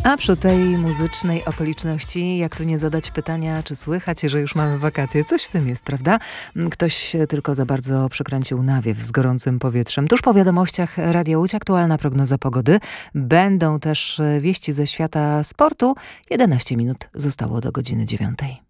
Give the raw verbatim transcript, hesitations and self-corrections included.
A przy tej muzycznej okoliczności, jak tu nie zadać pytania, czy słychać, że już mamy wakacje? Coś w tym jest, prawda? Ktoś tylko za bardzo przekręcił nawiew z gorącym powietrzem. Tuż po wiadomościach Radia Łódź aktualna prognoza pogody. Będą też wieści ze świata sportu. jedenaście minut zostało do godziny dziewiątej.